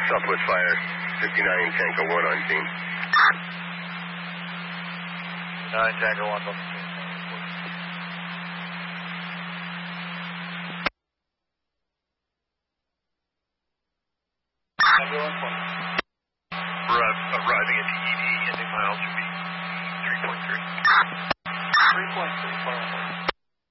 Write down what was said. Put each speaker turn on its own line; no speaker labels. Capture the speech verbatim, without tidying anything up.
Southwest Fire, fifty-nine Tango one on scene.
nine Tango one on scene. Arriving at the E D, ending miles should be three point three. three point three,